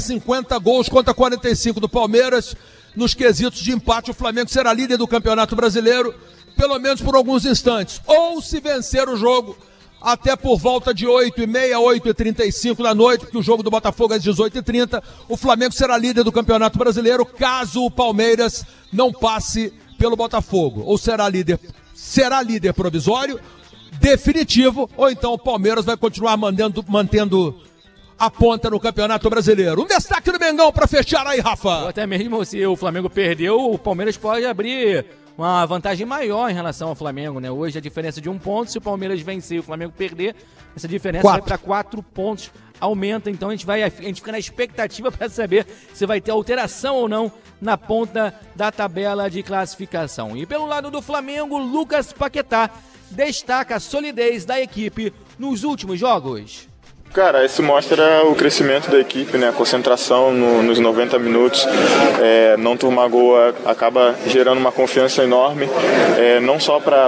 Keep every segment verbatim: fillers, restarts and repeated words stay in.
cinquenta gols contra quarenta e cinco do Palmeiras. Nos quesitos de empate, o Flamengo será líder do Campeonato Brasileiro, pelo menos por alguns instantes. Ou se vencer o jogo, até por volta de oito e meia, oito e trinta e cinco da noite, porque o jogo do Botafogo é às dezoito e trinta, o Flamengo será líder do Campeonato Brasileiro, caso o Palmeiras não passe pelo Botafogo. Ou será líder, será líder provisório, definitivo, ou então o Palmeiras vai continuar mantendo, mantendo a ponta no Campeonato Brasileiro. Um destaque do Mengão para fechar aí, Rafa. Ou até mesmo se o Flamengo perdeu, o Palmeiras pode abrir uma vantagem maior em relação ao Flamengo, né? Hoje a diferença de um ponto, se o Palmeiras vencer e o Flamengo perder, essa diferença quatro. vai para quatro pontos, aumenta. Então a gente vai, a gente fica na expectativa para saber se vai ter alteração ou não na ponta da tabela de classificação. E pelo lado do Flamengo, Lucas Paquetá destaca a solidez da equipe nos últimos jogos. Cara, isso mostra o crescimento da equipe, né? A concentração no, nos noventa minutos, é, não tomar gol acaba gerando uma confiança enorme, é, não só para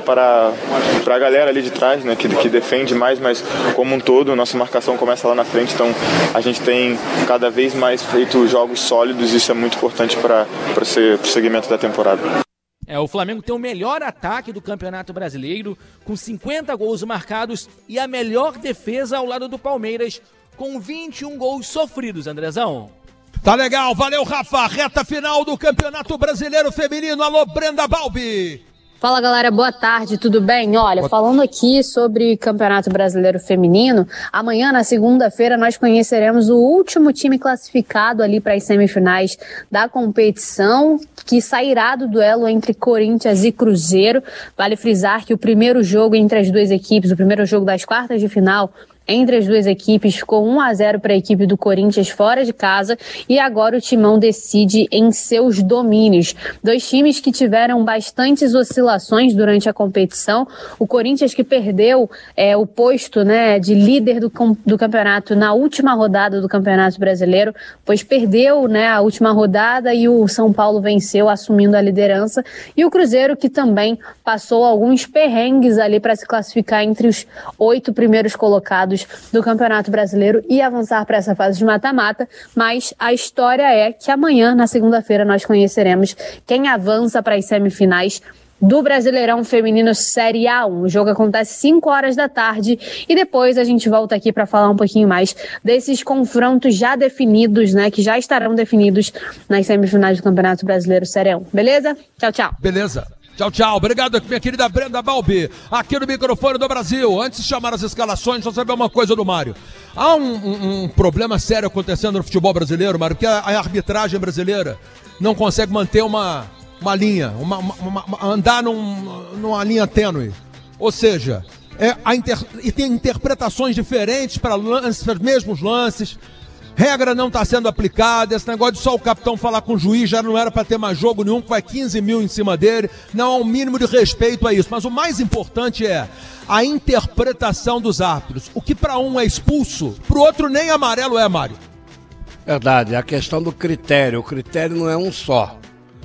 a galera ali de trás, né? Que, que defende mais, mas como um todo, nossa marcação começa lá na frente, então a gente tem cada vez mais feito jogos sólidos e isso é muito importante para o segmento da temporada. É, o Flamengo tem o melhor ataque do Campeonato Brasileiro, com cinquenta gols marcados, e a melhor defesa ao lado do Palmeiras, com vinte e um gols sofridos, Andrezão. Tá legal, valeu, Rafa. Reta final do Campeonato Brasileiro Feminino. Alô, Brenda Balbi. Fala, galera, boa tarde, tudo bem? Olha, falando aqui sobre Campeonato Brasileiro Feminino, amanhã, na segunda-feira, nós conheceremos o último time classificado ali para as semifinais da competição, que sairá do duelo entre Corinthians e Cruzeiro. Vale frisar que o primeiro jogo entre as duas equipes, o primeiro jogo das quartas de final entre as duas equipes, ficou um a zero para a equipe do Corinthians fora de casa, e agora o Timão decide em seus domínios. Dois times que tiveram bastantes oscilações durante a competição. O Corinthians, que perdeu é, o posto, né, de líder do, do campeonato na última rodada do Campeonato Brasileiro, pois perdeu, né, a última rodada e o São Paulo venceu, assumindo a liderança. E o Cruzeiro, que também passou alguns perrengues ali para se classificar entre os oito primeiros colocados do Campeonato Brasileiro e avançar para essa fase de mata-mata, mas a história é que amanhã, na segunda-feira, nós conheceremos quem avança para as semifinais do Brasileirão Feminino Série A um. O jogo acontece cinco horas da tarde e depois a gente volta aqui para falar um pouquinho mais desses confrontos já definidos, né, que já estarão definidos nas semifinais do Campeonato Brasileiro Série A um. Beleza? Tchau, tchau. Beleza. Tchau, tchau. Obrigado, minha querida Brenda Balbi, aqui no microfone do Brasil. Antes de chamar as escalações, só saber uma coisa do Mário. Há um, um, um problema sério acontecendo no futebol brasileiro, Mário, porque a, a arbitragem brasileira não consegue manter uma, uma linha, uma, uma, uma, andar num, numa linha tênue. Ou seja, é a inter, e tem interpretações diferentes para lances, para os mesmos lances. Regra não está sendo aplicada, esse negócio de só o capitão falar com o juiz já não era para ter mais jogo nenhum, que vai quinze mil em cima dele, não há um mínimo de respeito a isso. Mas o mais importante é a interpretação dos árbitros. O que para um é expulso, para o outro nem amarelo é, Mário. Verdade, a questão do critério, o critério não é um só.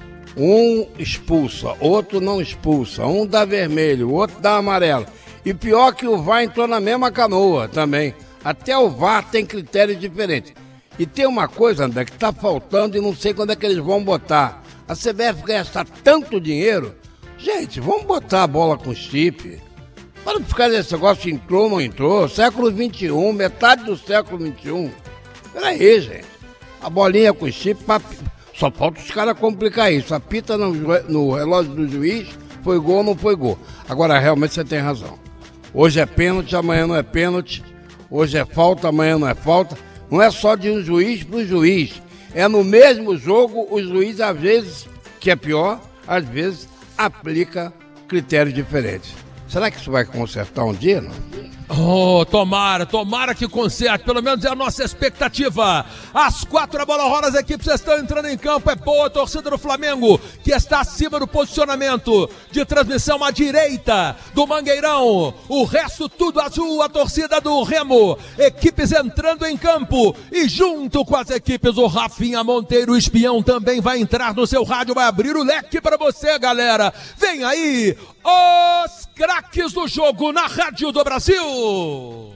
Um expulsa, outro não expulsa, um dá vermelho, o outro dá amarelo. E pior que o V A R entrou na mesma canoa também. Até o V A R tem critérios diferentes. E tem uma coisa, André, que está faltando e não sei quando é que eles vão botar. A C B F gasta tanto dinheiro. Gente, vamos botar a bola com chip. Para ficar nesse negócio de entrou ou não entrou. Século vinte e um, metade do século vinte e um. Peraí, gente. A bolinha com chip, só falta os caras complicar isso. Apita no, no relógio do juiz, foi gol ou não foi gol. Agora, realmente você tem razão. Hoje é pênalti, amanhã não é pênalti. Hoje é falta, amanhã não é falta. Não é só de um juiz para o juiz. É no mesmo jogo, o juiz, às vezes, que é pior, às vezes, aplica critérios diferentes. Será que isso vai consertar um dia, não? Oh, tomara, tomara que conserte, pelo menos é a nossa expectativa. Às quatro, a bola rola, as equipes estão entrando em campo, é boa a torcida do Flamengo, que está acima do posicionamento de transmissão à direita do Mangueirão, o resto tudo azul, a torcida do Remo, equipes entrando em campo, e junto com as equipes, o Rafinha Monteiro, o espião, também vai entrar no seu rádio, vai abrir o leque para você, galera. Vem aí, os craques do jogo na Rádio do Brasil.